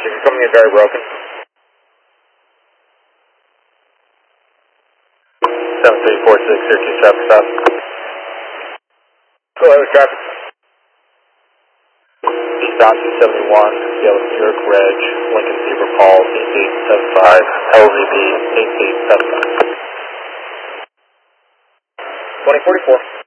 you're coming in very broken. 7346, Syracuse traffic stop. Go ahead with traffic. Eastbound 271, Yellow New York Reg, Lincoln Zebra Paul 8875, LVB 8875. 2044.